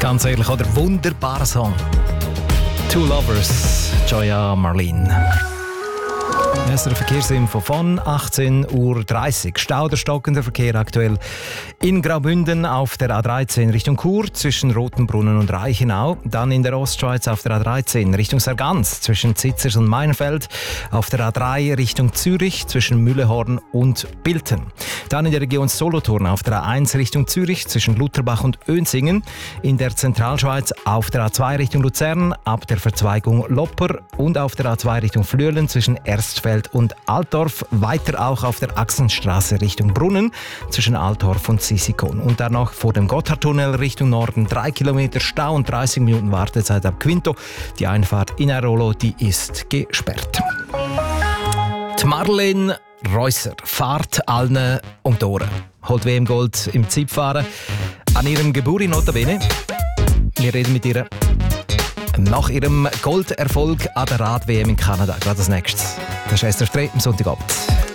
Ganz ehrlich, oder? Wunderbarer Song. Two Lovers, Joya Marlene. Das ist der Verkehrsinfo von 18.30 Uhr. Stau oder stockender Verkehr aktuell in Graubünden auf der A13 Richtung Chur zwischen Rotenbrunnen und Reichenau. Dann in der Ostschweiz auf der A13 Richtung Sargans zwischen Zitzers und Meinfeld. Auf der A3 Richtung Zürich zwischen Müllehorn und Bilten. Dann in der Region Solothurn auf der A1 Richtung Zürich zwischen Lutherbach und Önsingen. In der Zentralschweiz auf der A2 Richtung Luzern ab der Verzweigung Lopper. Und auf der A2 Richtung Flüelen zwischen Erstfeld und Altdorf, weiter auch auf der Achsenstraße Richtung Brunnen zwischen Altdorf und Sissikon. Und dann noch vor dem Gotthardtunnel Richtung Norden 3 Kilometer Stau und 30 Minuten Wartezeit ab Quinto. Die Einfahrt in Airolo, die ist gesperrt. Die Marlene Reusser fährt allen um die Ohren. Holt WM Gold im Zeitfahren an ihrem Geburtstag notabene. Wir reden mit ihr nach ihrem Golderfolg an der Rad-WM in Kanada. Gerade als nächstes. Das ist Esther Streit am Sonntagabend.